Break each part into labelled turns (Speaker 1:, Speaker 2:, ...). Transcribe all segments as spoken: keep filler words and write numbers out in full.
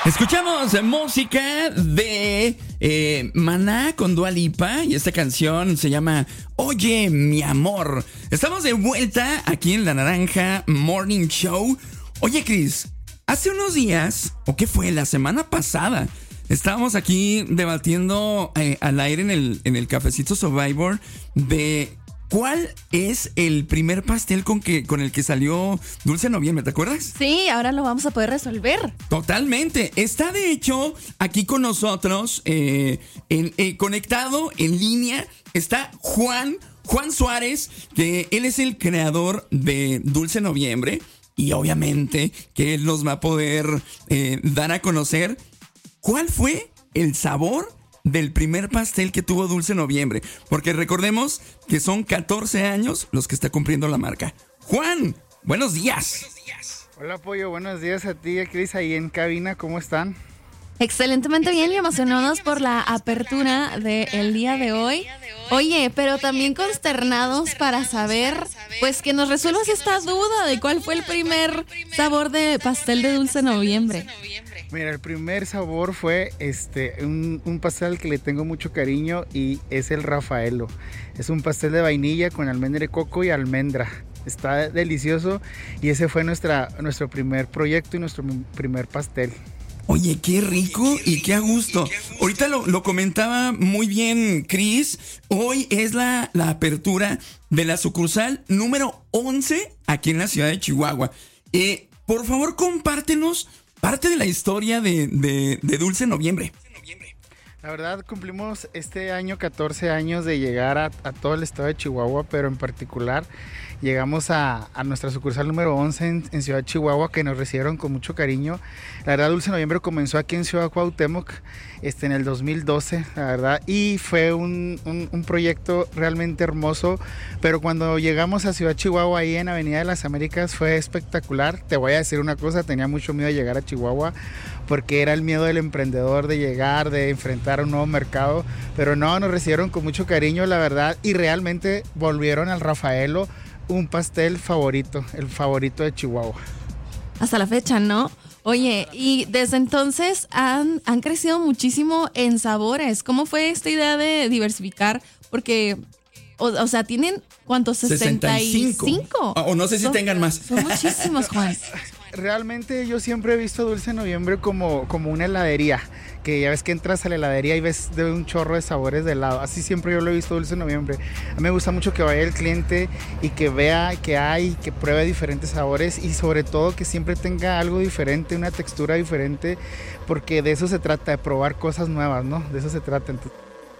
Speaker 1: Escuchamos música de eh, Maná con Dua Lipa y esta canción se llama Oye, mi amor. Estamos de vuelta aquí en La Naranja Morning Show. Oye, Cris, hace unos días, ¿o qué fue? La semana pasada, estábamos aquí debatiendo eh, al aire en el, en el Cafecito Survivor de ¿cuál es el primer pastel con, que, con el que salió Dulce Noviembre? ¿Te acuerdas?
Speaker 2: Sí, ahora lo vamos a poder resolver.
Speaker 1: Totalmente. Está de hecho aquí con nosotros, eh, en, eh, conectado en línea, está Juan, Juan Suárez, que él es el creador de Dulce Noviembre y obviamente que él nos va a poder eh, dar a conocer cuál fue el sabor del primer pastel que tuvo Dulce Noviembre, porque recordemos que son catorce años los que está cumpliendo la marca. Juan, buenos días. Buenos días.
Speaker 3: Hola, Pollo, buenos días a ti y a Cris ahí en cabina, ¿cómo están?
Speaker 2: Excelentemente bien y emocionados por la apertura del día de hoy. Oye, pero también consternados para saber, pues que nos resuelvas esta duda de cuál fue el primer sabor de pastel de Dulce Noviembre.
Speaker 3: Mira, el primer sabor fue este un, un pastel al que le tengo mucho cariño y es el Rafaelo. Es un pastel de vainilla con almendra de coco y almendra. Está delicioso y ese fue nuestra, nuestro primer proyecto y nuestro primer pastel.
Speaker 1: Oye, qué rico y qué a gusto. Ahorita lo, lo comentaba muy bien Cris. Hoy es la, la apertura de la sucursal número once aquí en la ciudad de Chihuahua. Eh, por favor, compártenos parte de la historia de, de, de Dulce Noviembre.
Speaker 3: La verdad, cumplimos este año catorce años de llegar a, a todo el estado de Chihuahua, pero en particular llegamos a, a nuestra sucursal número once en, en Ciudad Chihuahua, que nos recibieron con mucho cariño. La verdad, Dulce Noviembre comenzó aquí en Ciudad Cuauhtémoc este, en el dos mil doce, la verdad, y fue un, un, un proyecto realmente hermoso, pero cuando llegamos a Ciudad Chihuahua, ahí en Avenida de las Américas, fue espectacular. Te voy a decir una cosa, tenía mucho miedo de llegar a Chihuahua, porque era el miedo del emprendedor de llegar, de enfrentar un nuevo mercado, pero no, nos recibieron con mucho cariño, la verdad, y realmente volvieron al Rafaelo, un pastel favorito, el favorito de Chihuahua.
Speaker 2: Hasta la fecha, ¿no? Oye, y desde entonces han, han crecido muchísimo en sabores. ¿Cómo fue esta idea de diversificar? Porque, o, o sea, ¿tienen cuántos? ¿sesenta y cinco?
Speaker 1: O, o no sé si
Speaker 2: son,
Speaker 1: tengan más.
Speaker 2: Son muchísimos, Juan.
Speaker 3: Realmente yo siempre he visto Dulce Noviembre como, como una heladería, que ya ves que entras a la heladería y ves de un chorro de sabores de helado. Así siempre yo lo he visto Dulce Noviembre. A mí me gusta mucho que vaya el cliente y que vea que hay, que pruebe diferentes sabores y sobre todo que siempre tenga algo diferente, una textura diferente, porque de eso se trata, de probar cosas nuevas, ¿no? De eso se trata. Entonces,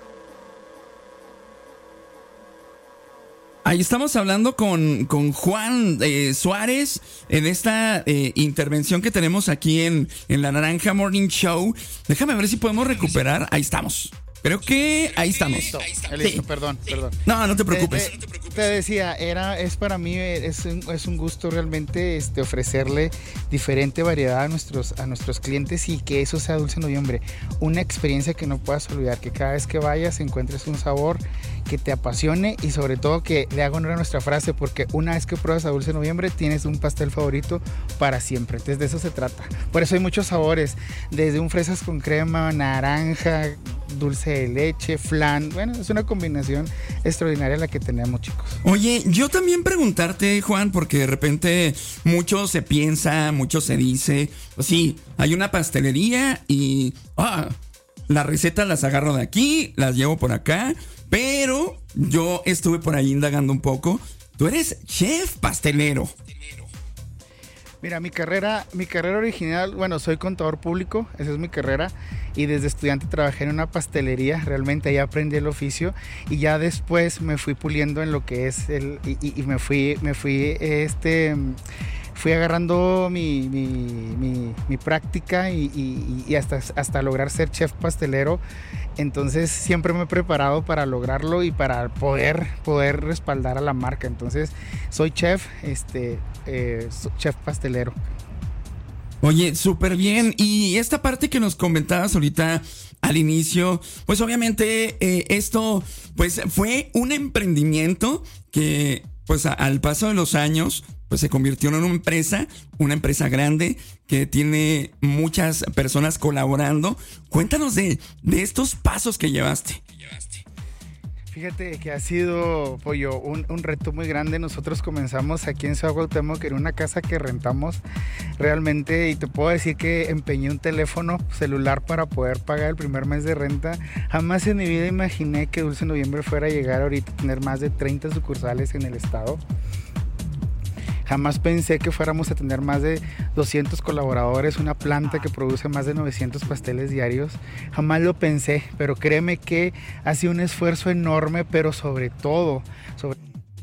Speaker 1: ahí estamos hablando con, con Juan eh, Suárez en esta eh, intervención que tenemos aquí en, en La Naranja Morning Show. Déjame ver si podemos recuperar. Ahí estamos. Creo que ahí estamos.
Speaker 3: Listo,
Speaker 1: Sí.
Speaker 3: listo, perdón, perdón.
Speaker 1: No, no te preocupes.
Speaker 3: Te, te, te decía, era, es para mí, es un, es un gusto realmente este, ofrecerle diferente variedad a nuestros, a nuestros clientes y que eso sea Dulce Noviembre. Una experiencia que no puedas olvidar, que cada vez que vayas encuentres un sabor que te apasione y sobre todo que le haga honor a nuestra frase, porque una vez que pruebas a Dulce Noviembre tienes un pastel favorito para siempre. Entonces de eso se trata. Por eso hay muchos sabores, desde un fresas con crema, naranja, dulce de leche, flan. Bueno, es una combinación extraordinaria la que tenemos, chicos.
Speaker 1: Oye, yo también preguntarte, Juan, porque de repente mucho se piensa, mucho se dice. Pues sí, hay una pastelería y ah, las recetas las agarro de aquí, las llevo por acá, pero yo estuve por ahí indagando un poco. Tú eres chef pastelero.
Speaker 3: Mira, mi carrera, mi carrera original, bueno, soy contador público, esa es mi carrera, y desde estudiante trabajé en una pastelería, realmente ahí aprendí el oficio, y ya después me fui puliendo en lo que es el, y, y, y me fui, me fui, este, fui agarrando mi, mi, mi, mi práctica y, y, y hasta, hasta lograr ser chef pastelero. Entonces siempre me he preparado para lograrlo y para poder, poder respaldar a la marca. Entonces soy chef, este, eh, chef pastelero.
Speaker 1: Oye, súper bien. Y esta parte que nos comentabas ahorita al inicio, pues obviamente eh, esto pues fue un emprendimiento que pues a, al paso de los años pues se convirtió en una empresa, una empresa grande que tiene muchas personas colaborando. Cuéntanos de, de estos pasos que llevaste.
Speaker 3: Fíjate que ha sido, Pollo, un, un reto muy grande. Nosotros comenzamos aquí en Ciudad Cuauhtémoc, que era una casa que rentamos realmente, y te puedo decir que empeñé un teléfono celular para poder pagar el primer mes de renta. Jamás en mi vida imaginé que Dulce Noviembre fuera a llegar ahorita a tener más de treinta sucursales en el estado. Jamás pensé que fuéramos a tener más de doscientos colaboradores, una planta que produce más de novecientos pasteles diarios. Jamás lo pensé, pero créeme que ha sido un esfuerzo enorme, pero sobre todo... Sobre...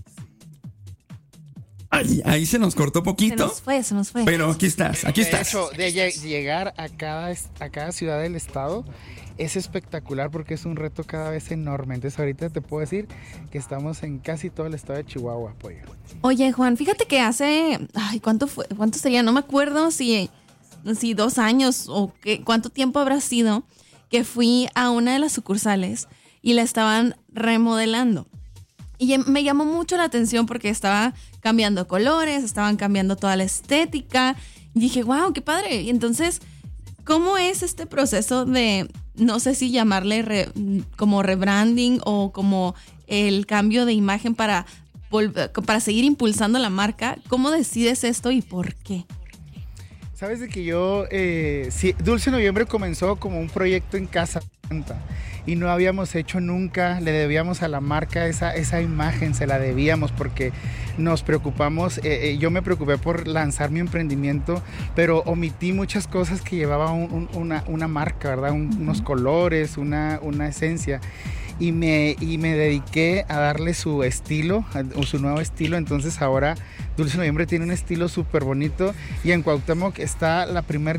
Speaker 1: Ahí, ahí se nos cortó poquito.
Speaker 2: Se nos fue, se nos fue.
Speaker 1: Pero aquí estás, aquí
Speaker 3: de
Speaker 1: estás.
Speaker 3: Hecho, de llegar a cada, a cada ciudad del estado es espectacular porque es un reto cada vez enorme. Entonces ahorita te puedo decir que estamos en casi todo el estado de Chihuahua, Pollo.
Speaker 2: Oye, Juan, fíjate que hace, ay, ¿cuánto fue? ¿Cuánto sería? No me acuerdo si, si dos años o qué, cuánto tiempo habrá sido que fui a una de las sucursales y la estaban remodelando. Y me llamó mucho la atención porque estaba cambiando colores, estaban cambiando toda la estética. Y dije, wow, qué padre. Y entonces, ¿cómo es este proceso de, no sé si llamarle re, como rebranding o como el cambio de imagen para, para seguir impulsando la marca? ¿Cómo decides esto y por qué?
Speaker 3: Sabes de que yo, eh, sí, Dulce Noviembre comenzó como un proyecto en casa y no habíamos hecho nunca, le debíamos a la marca esa, esa imagen, se la debíamos porque nos preocupamos, eh, eh, yo me preocupé por lanzar mi emprendimiento, pero omití muchas cosas que llevaba un, un, una, una marca, ¿verdad? Un, unos colores, una, una esencia. Y me, y me dediqué a darle su estilo, a, su nuevo estilo. Entonces ahora Dulce Noviembre tiene un estilo súper bonito. Y en Cuauhtémoc está la primer...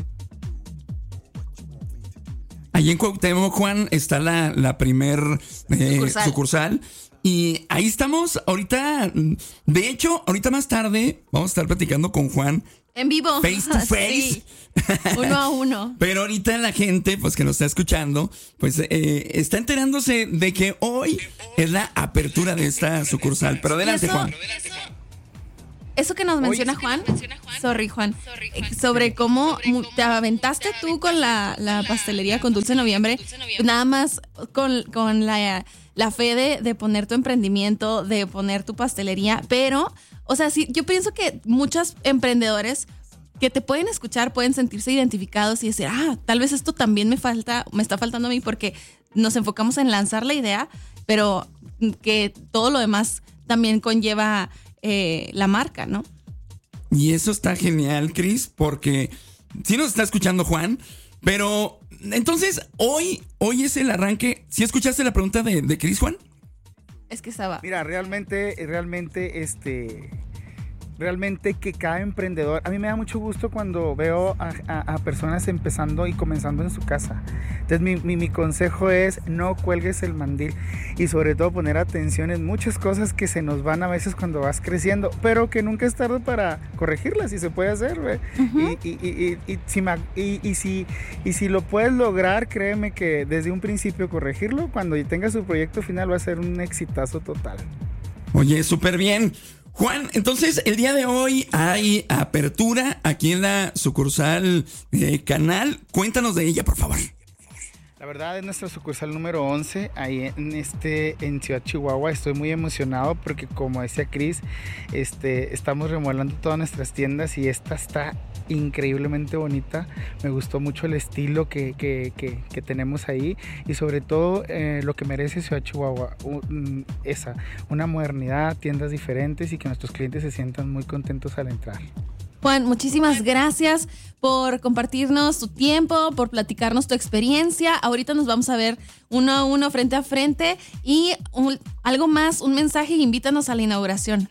Speaker 1: Allí en Cuauhtémoc, Juan, está la, la primer eh, sucursal. sucursal. Y ahí estamos ahorita. De hecho, ahorita más tarde vamos a estar platicando con Juan.
Speaker 2: En vivo.
Speaker 1: Face to face.
Speaker 2: Sí. Uno a uno.
Speaker 1: Pero ahorita la gente, pues que nos está escuchando, pues eh, está enterándose de que hoy es la apertura de esta sucursal. Pero adelante,
Speaker 2: eso,
Speaker 1: Juan.
Speaker 2: Eso que nos menciona Juan, sorry Juan, sobre cómo te aventaste tú con la, la pastelería con Dulce Noviembre, nada más con, con la, la fe de, de poner tu emprendimiento, de poner tu pastelería, pero, o sea, sí, yo pienso que muchos emprendedores que te pueden escuchar pueden sentirse identificados y decir, ah, tal vez esto también me falta, me está faltando a mí porque nos enfocamos en lanzar la idea, pero que todo lo demás también conlleva eh, la marca, ¿no?
Speaker 1: Y eso está genial, Cris, porque sí nos está escuchando Juan, pero entonces hoy, hoy es el arranque. ¿Sí escuchaste la pregunta de, de Cris, Juan?
Speaker 2: Es que estaba.
Speaker 3: Mira, realmente, realmente, este... Realmente que cada emprendedor, a mí me da mucho gusto cuando veo a, a, a personas empezando y comenzando en su casa. Entonces mi, mi, mi consejo es no cuelgues el mandil y sobre todo poner atención en muchas cosas que se nos van a veces cuando vas creciendo, pero que nunca es tarde para corregirlas y se puede hacer. Uh-huh. y, y, y, y, y, si, y, y, si, y si lo puedes lograr, créeme que desde un principio corregirlo, cuando tengas su proyecto final va a ser un exitazo total.
Speaker 1: Oye, súper bien. Juan, entonces el día de hoy hay apertura aquí en la sucursal eh, Canal. Cuéntanos de ella, por favor.
Speaker 3: La verdad es nuestra sucursal número once, ahí en, este, en Ciudad Chihuahua. Estoy muy emocionado porque, como decía Cris, este, estamos remodelando todas nuestras tiendas y esta está increíblemente bonita. Me gustó mucho el estilo que, que, que, que tenemos ahí y sobre todo eh, lo que merece Ciudad Chihuahua, un, esa, una modernidad, tiendas diferentes y que nuestros clientes se sientan muy contentos al entrar.
Speaker 2: Juan, muchísimas gracias por compartirnos tu tiempo, por platicarnos tu experiencia. Ahorita nos vamos a ver uno a uno, frente a frente y un, algo más, un mensaje, invítanos a la inauguración.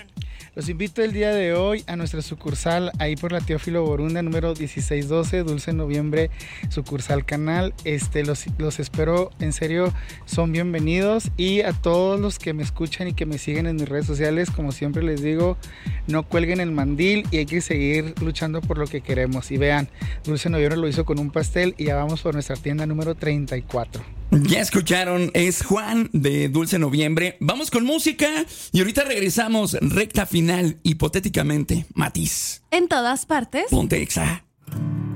Speaker 3: Los invito el día de hoy a nuestra sucursal ahí por la Teófilo Borunda, número dieciséis doce, Dulce Noviembre, sucursal Canal. Este, los, los espero, en serio, son bienvenidos. Y a todos los que me escuchan y que me siguen en mis redes sociales, como siempre les digo, no cuelguen el mandil y hay que seguir luchando por lo que queremos. Y vean, Dulce Noviembre lo hizo con un pastel y ya vamos por nuestra tienda número treinta y cuatro.
Speaker 1: Ya escucharon, es Juan de Dulce Noviembre. Vamos con música y ahorita regresamos. Recta final, hipotéticamente. Matiz.
Speaker 2: En todas partes.
Speaker 1: Ponte Exa.